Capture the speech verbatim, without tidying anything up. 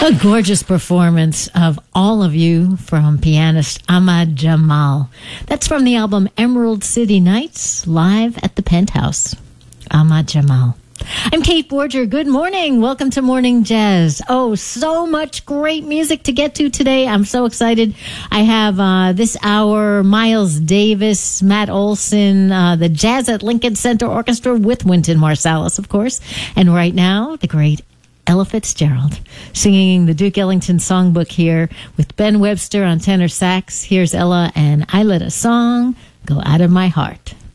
A gorgeous performance of All of You from pianist Ahmad Jamal. That's from the album Emerald City Nights, live at the Penthouse. Ahmad Jamal. I'm Kate Borger. Good morning. Welcome to Morning Jazz. Oh, so much great music to get to today. I'm so excited. I have uh, this hour Miles Davis, Matt Olson, uh, the Jazz at Lincoln Center Orchestra with Wynton Marsalis, of course. And right now, the great Ella Fitzgerald singing the Duke Ellington Songbook here with Ben Webster on tenor sax. Here's Ella and I Let a Song Go Out of My Heart.